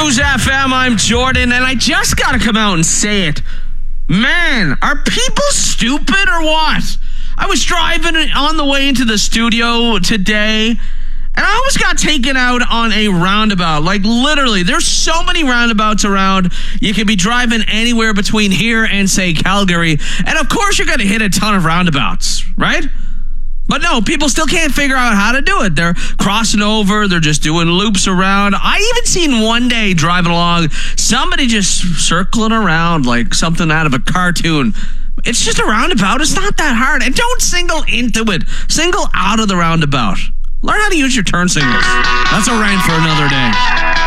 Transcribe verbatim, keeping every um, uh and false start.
Cruise F M, I'm Jordan, and I just gotta come out and say it. Man, are people stupid or what? I was driving on the way into the studio today, and I almost got taken out on a roundabout. Like, literally, there's so many roundabouts around. You could be driving anywhere between here and, say, Calgary. And, of course, you're going to hit a ton of roundabouts, right? But no, people still can't figure out how to do it. They're crossing over. They're just doing loops around. I even seen one day driving along, somebody just circling around like something out of a cartoon. It's just a roundabout. It's not that hard. And don't single into it. Single out of the roundabout. Learn how to use your turn signals. That's a rant for another day.